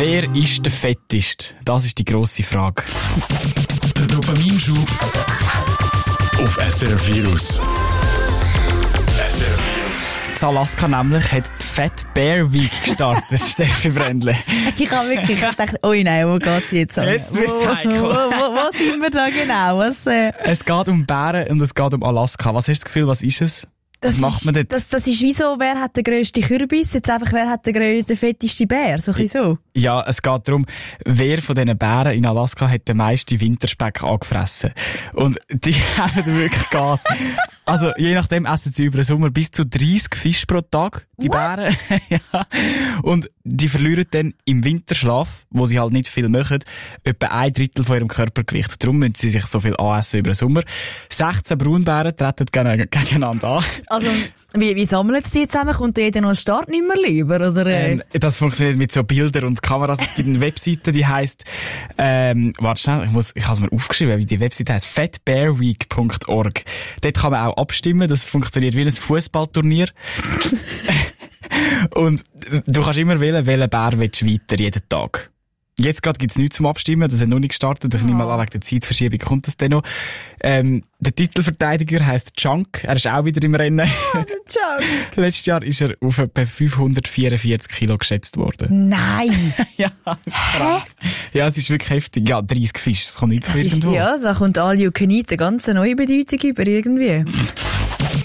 Wer ist der Fetteste? Das ist die grosse Frage. Der Dopaminschub auf SRF Virus. In Alaska nämlich hat die Fat Bear Week gestartet, Steffi Brändle. Ich habe wirklich gedacht, oh nein, wo geht's jetzt an? Jetzt wird's heikel. Wo sind wir da genau? Es geht um Bären und es geht um Alaska. Was hast du das Gefühl, was ist es? Was macht man dort? Das ist wie so, wer hat den grössten Kürbis, jetzt einfach, wer hat den fetteste Bär, so ein bisschen so. Ja, es geht darum, wer von diesen Bären in Alaska hat den meisten Winterspeck angefressen. Und die haben wirklich Gas. Also, je nachdem essen sie über den Sommer bis zu 30 Fische pro Tag, die Bären. Ja. Und die verlieren dann im Winterschlaf, wo sie halt nicht viel machen, etwa 1/3 von ihrem Körpergewicht. Darum müssen sie sich so viel anessen über den Sommer. 16 Braunbären treten gegeneinander an. Also, wie sammeln sie die zusammen? Kommt jeder noch einen Startnummer lieber? Oder, das funktioniert mit so Bildern und Kameras. Es gibt eine Webseite, die heisst, warte schnell, ich habe es mir aufgeschrieben, wie die Webseite heisst, fatbearweek.org. Dort kann man auch abstimmen, das funktioniert wie ein Fußballturnier. Und du kannst immer wählen, welchen Bär willst du weiter, jeden Tag. Jetzt gerade gibt's nichts zum Abstimmen, das hat noch nicht gestartet. Ich nehme mal an, wegen der Zeitverschiebung kommt das dann noch. Der Titelverteidiger heisst Chunk, er ist auch wieder im Rennen. Oh, der Chunk. Letztes Jahr ist er auf etwa 544 Kilo geschätzt worden. Nein! Ja, das ist krank. Ja, es ist wirklich heftig. Ja, 30 Fische, das kommt nicht von irgendwo. Ja, da kommt All You Can Eat eine ganz neue Bedeutung über irgendwie.